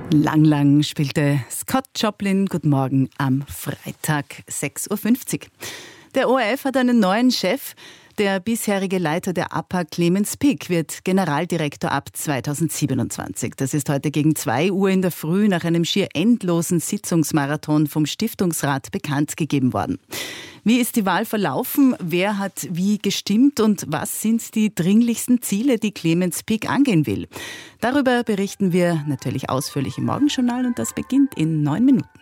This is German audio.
Lang spielte Scott Joplin Guten Morgen am Freitag 6.50 Uhr. Der ORF hat einen neuen Chef. Der bisherige Leiter der APA, Clemens Pick, wird Generaldirektor ab 2027. Das ist heute gegen 2 Uhr in der Früh nach einem schier endlosen Sitzungsmarathon vom Stiftungsrat bekannt gegeben worden. Wie ist die Wahl verlaufen? Wer hat wie gestimmt? Und was sind die dringlichsten Ziele, die Clemens Pick angehen will? Darüber berichten wir natürlich ausführlich im Morgenjournal und das beginnt in 9 Minuten.